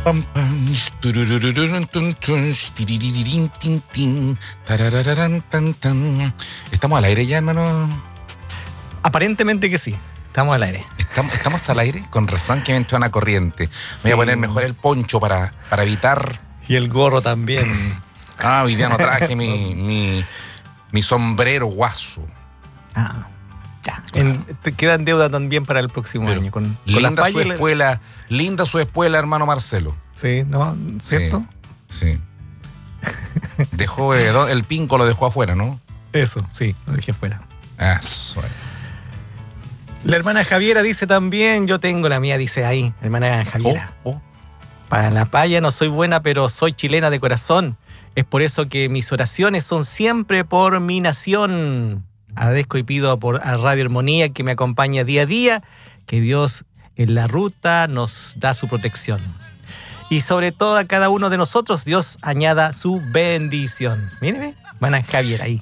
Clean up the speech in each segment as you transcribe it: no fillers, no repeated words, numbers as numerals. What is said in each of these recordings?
pam, pam, tururururun, tun, tun, tiriririn, tin, tin, tarararán, tan, tan. ¿Estamos al aire ya, hermano? Aparentemente que sí, estamos al aire. ¿Estamos al aire? Con razón que me entró una corriente. Me voy a poner mejor el poncho para evitar... Y el gorro también. Hoy día no traje mi sombrero guaso. Ya. Te queda en deuda también para el próximo año. Con linda su espuela, linda su espuela, hermano Marcelo. Sí, ¿no? ¿Cierto? Sí. Dejó el pinco, lo dejó afuera, ¿no? Eso, sí, lo dejé afuera. Eso. La hermana Javiera dice también, yo tengo la mía, dice ahí, hermana Javiera. Para la paya no soy buena, pero soy chilena de corazón. Es por eso que mis oraciones son siempre por mi nación. Agradezco y pido a Radio Armonía que me acompañe día a día, que Dios en la ruta nos da su protección. Y sobre todo a cada uno de nosotros, Dios añada su bendición. Míreme, hermana Javiera ahí.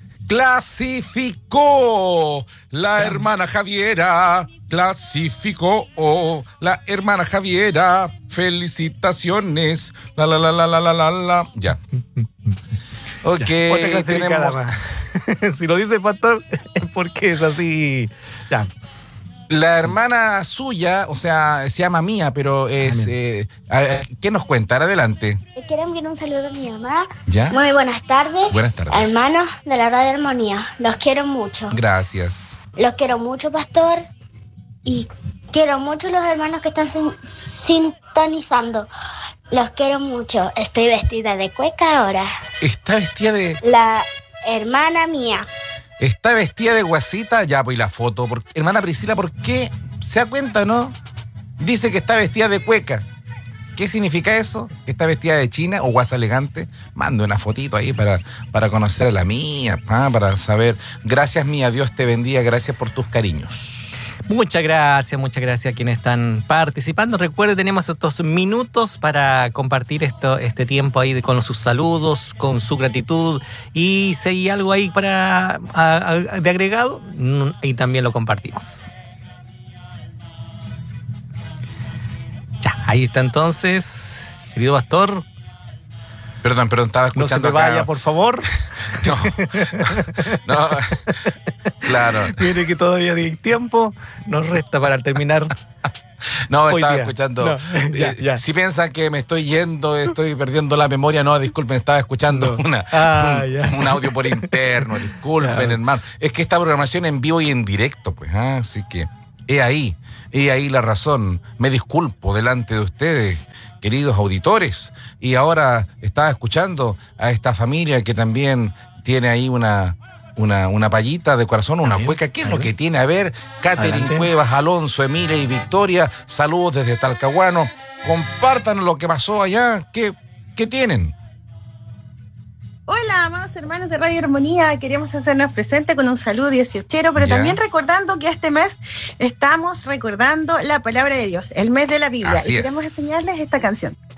Clasificó la hermana Javiera. Clasificó la hermana Javiera. Felicitaciones. La. Ya. Ok. Ya, otra clasificada más. Si lo dice el pastor, es porque es así. Ya. La hermana suya, o sea, se llama Mía, pero es... ¿qué nos cuenta? Adelante. Quiero enviar un saludo a mi mamá. ¿Ya? Muy buenas tardes. Buenas tardes. Hermanos de la Radio Armonía. Los quiero mucho. Gracias. Los quiero mucho, pastor. Y quiero mucho los hermanos que están sintonizando. Los quiero mucho. Estoy vestida de cueca ahora. ¿Está vestida de...? La hermana Mía. ¿Está vestida de guasita? Ya, pues, la foto. Hermana Priscila, ¿por qué? ¿Se da cuenta, no? Dice que está vestida de cueca. ¿Qué significa eso? ¿Que está vestida de china o guasa elegante? Mando una fotito ahí para conocer a la Mía, para saber. Gracias, Mía. Dios te bendiga. Gracias por tus cariños. Muchas gracias a quienes están participando. Recuerde, tenemos estos minutos para compartir este tiempo ahí con sus saludos, con su gratitud. Y si hay algo ahí de agregado, y también lo compartimos. Ya, ahí está entonces, querido pastor. Perdón, estaba escuchando. No se me vaya, por favor. No. Claro. Mire que todavía hay tiempo, nos resta para terminar. No, estaba escuchando. No, ya. Si piensan que me estoy yendo, estoy perdiendo la memoria, no, disculpen, estaba escuchando un audio por interno, disculpen, hermano. Es que esta programación en vivo y en directo, pues, así que he ahí la razón. Me disculpo delante de ustedes, queridos auditores. Y ahora estaba escuchando a esta familia que también tiene ahí una payita de corazón, una cueca. ¿Qué es lo que tiene? A ver, Catherine Cuevas, Alonso, Emilia y Victoria, saludos desde Talcahuano. Compártanos lo que pasó allá. ¿Qué tienen? Hola, amados hermanos de Radio Armonía. Queríamos hacernos presente con un saludo 18ero, pero también recordando que este mes estamos recordando la palabra de Dios, el mes de la Biblia. Así y queremos enseñarles esta canción.